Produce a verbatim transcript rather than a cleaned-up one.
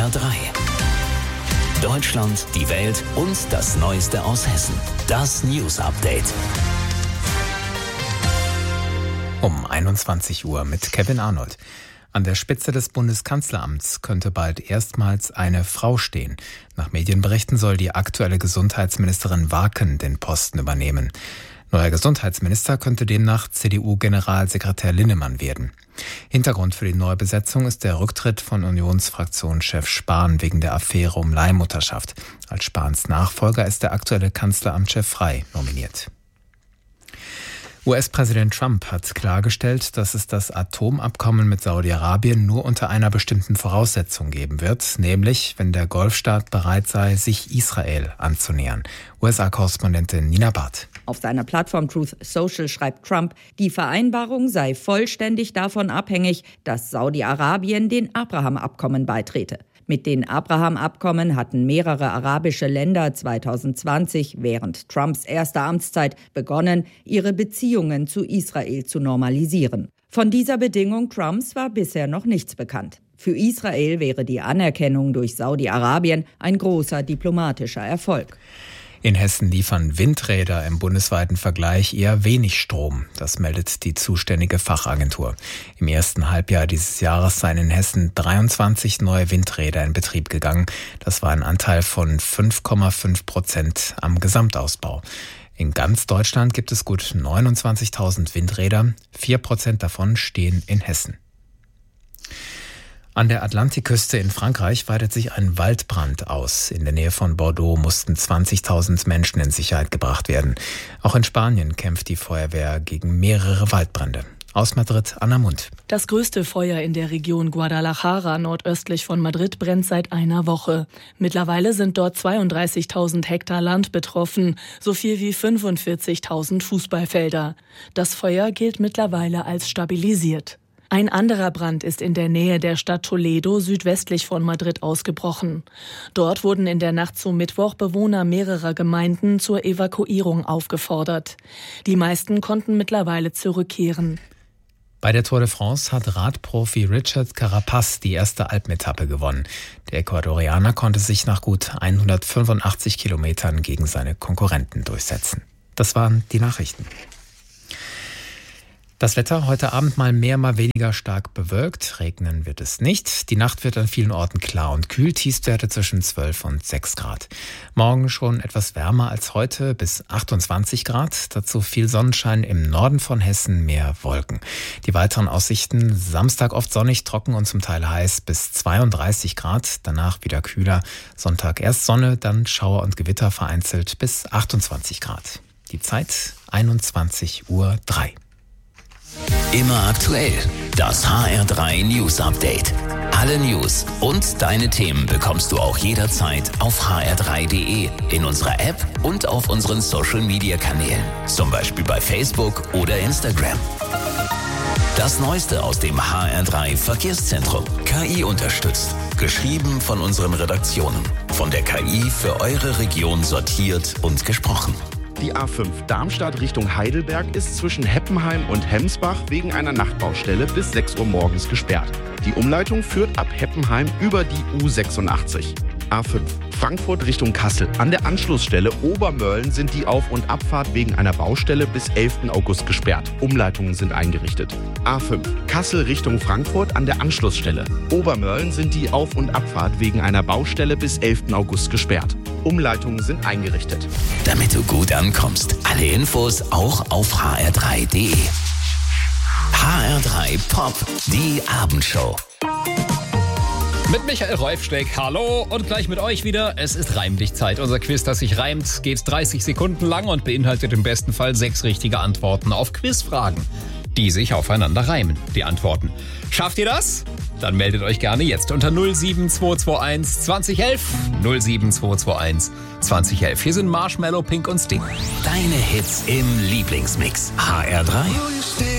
R drei. Deutschland, die Welt und das Neueste aus Hessen. Das News Update. Um einundzwanzig Uhr mit Kevin Arnold. An der Spitze des Bundeskanzleramts könnte bald erstmals eine Frau stehen. Nach Medienberichten soll die aktuelle Gesundheitsministerin Warken den Posten übernehmen. Neuer Gesundheitsminister könnte demnach C D U-Generalsekretär Linnemann werden. Hintergrund für die Neubesetzung ist der Rücktritt von Unionsfraktionschef Spahn wegen der Affäre um Leihmutterschaft. Als Spahns Nachfolger ist der aktuelle Kanzleramtschef Frey nominiert. U S-Präsident Trump hat klargestellt, dass es das Atomabkommen mit Saudi-Arabien nur unter einer bestimmten Voraussetzung geben wird, nämlich wenn der Golfstaat bereit sei, sich Israel anzunähern. U S A-Korrespondentin Nina Barth. Auf seiner Plattform Truth Social schreibt Trump, die Vereinbarung sei vollständig davon abhängig, dass Saudi-Arabien den Abraham-Abkommen beitrete. Mit den Abraham-Abkommen hatten mehrere arabische Länder zwanzig zwanzig während Trumps erster Amtszeit begonnen, ihre Beziehungen zu Israel zu normalisieren. Von dieser Bedingung Trumps war bisher noch nichts bekannt. Für Israel wäre die Anerkennung durch Saudi-Arabien ein großer diplomatischer Erfolg. In Hessen liefern Windräder im bundesweiten Vergleich eher wenig Strom. Das meldet die zuständige Fachagentur. Im ersten Halbjahr dieses Jahres seien in Hessen dreiundzwanzig neue Windräder in Betrieb gegangen. Das war ein Anteil von fünf Komma fünf Prozent am Gesamtausbau. In ganz Deutschland gibt es gut neunundzwanzigtausend Windräder. Vier Prozent davon stehen in Hessen. An der Atlantikküste in Frankreich weitet sich ein Waldbrand aus. In der Nähe von Bordeaux mussten zwanzigtausend Menschen in Sicherheit gebracht werden. Auch in Spanien kämpft die Feuerwehr gegen mehrere Waldbrände. Aus Madrid, Anna Mund. Das größte Feuer in der Region Guadalajara, nordöstlich von Madrid, brennt seit einer Woche. Mittlerweile sind dort zweiunddreißigtausend Hektar Land betroffen, so viel wie fünfundvierzigtausend Fußballfelder. Das Feuer gilt mittlerweile als stabilisiert. Ein anderer Brand ist in der Nähe der Stadt Toledo südwestlich von Madrid ausgebrochen. Dort wurden in der Nacht zu Mittwoch Bewohner mehrerer Gemeinden zur Evakuierung aufgefordert. Die meisten konnten mittlerweile zurückkehren. Bei der Tour de France hat Radprofi Richard Carapaz die erste Alpenetappe gewonnen. Der Ecuadorianer konnte sich nach gut hundertfünfundachtzig Kilometern gegen seine Konkurrenten durchsetzen. Das waren die Nachrichten. Das Wetter heute Abend mal mehr, mal weniger stark bewölkt. Regnen wird es nicht. Die Nacht wird an vielen Orten klar und kühl. Tiefstwerte zwischen zwölf und sechs Grad. Morgen schon etwas wärmer als heute, bis achtundzwanzig Grad. Dazu viel Sonnenschein, im Norden von Hessen mehr Wolken. Die weiteren Aussichten: Samstag oft sonnig, trocken und zum Teil heiß, bis zweiunddreißig Grad. Danach wieder kühler. Sonntag erst Sonne, dann Schauer und Gewitter vereinzelt bis achtundzwanzig Grad. Die Zeit einundzwanzig Uhr drei. Immer aktuell. Das H R drei News Update. Alle News und deine Themen bekommst du auch jederzeit auf h r drei punkt d e, in unserer App und auf unseren Social Media Kanälen. Zum Beispiel bei Facebook oder Instagram. Das Neueste aus dem H R drei Verkehrszentrum. K I unterstützt. Geschrieben von unseren Redaktionen. Von der K I für eure Region sortiert und gesprochen. Die A fünf Darmstadt Richtung Heidelberg ist zwischen Heppenheim und Hemsbach wegen einer Nachtbaustelle bis sechs Uhr morgens gesperrt. Die Umleitung führt ab Heppenheim über die U sechsundachtzig. A fünf Frankfurt Richtung Kassel. An der Anschlussstelle Obermörlen sind die Auf- und Abfahrt wegen einer Baustelle bis elften August gesperrt. Umleitungen sind eingerichtet. A fünf Kassel Richtung Frankfurt an der Anschlussstelle. Obermörlen sind die Auf- und Abfahrt wegen einer Baustelle bis elften August gesperrt. Umleitungen sind eingerichtet. Damit du gut ankommst. Alle Infos auch auf h r drei punkt d e. H R drei Pop, die Abendshow. Mit Michael Reufschläg, hallo und gleich mit euch wieder. Es ist Reimdichtzeit. Unser Quiz, das sich reimt, geht dreißig Sekunden lang und beinhaltet im besten Fall sechs richtige Antworten auf Quizfragen, die sich aufeinander reimen, die Antworten. Schafft ihr das? Dann meldet euch gerne jetzt unter null sieben zwei zwei eins zwanzig elf. null sieben zwei zwei eins zwanzig elf. Hier sind Marshmallow, Pink und Sting. Deine Hits im Lieblingsmix. H R drei